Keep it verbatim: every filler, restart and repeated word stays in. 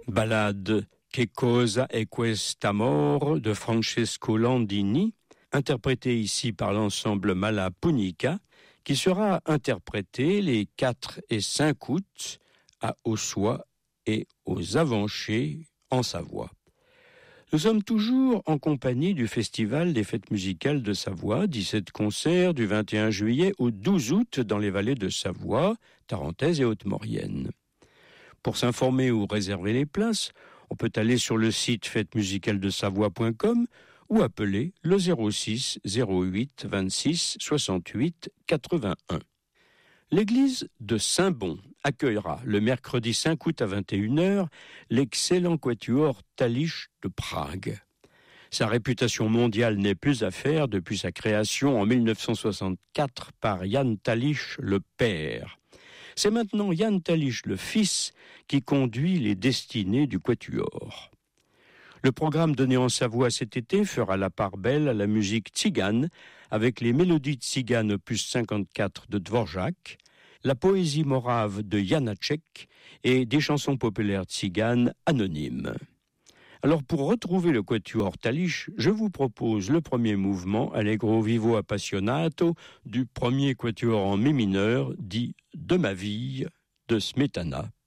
Ballade Che cosa è quest'amor de Francesco Landini, interprétée ici par l'ensemble Mala Punica, qui sera interprété les quatre et cinq août à Ossois et aux Avanchers en Savoie. Nous sommes toujours en compagnie du Festival des Fêtes musicales de Savoie, dix-sept concerts du vingt et un juillet au douze août dans les vallées de Savoie, Tarentaise et Haute-Maurienne. Pour s'informer ou réserver les places, on peut aller sur le site fêtes musicales de savoie point com ou appeler le zéro six zéro huit vingt-six soixante-huit quatre-vingt-un. L'église de Saint-Bon accueillera le mercredi cinq août à vingt et une heures l'excellent quatuor Talich de Prague. Sa réputation mondiale n'est plus à faire depuis sa création en mille neuf cent soixante-quatre par Jan Talich le père. C'est maintenant Jan Talich le fils qui conduit les destinées du quatuor. Le programme donné en Savoie cet été fera la part belle à la musique tzigane avec les mélodies tziganes opus cinquante-quatre de Dvorak, la poésie morave de Janacek et des chansons populaires tziganes anonymes. Alors pour retrouver le quatuor Talich, je vous propose le premier mouvement Allegro vivo appassionato du premier quatuor en mi mineur dit De ma vie de Smetana.